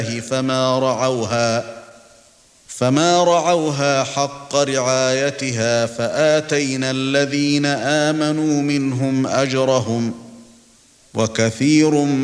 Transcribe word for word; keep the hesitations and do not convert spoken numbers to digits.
فما رعوها فما رعوها حق رعايتها فآتينا الذين آمنوا منهم أجرهم وكثير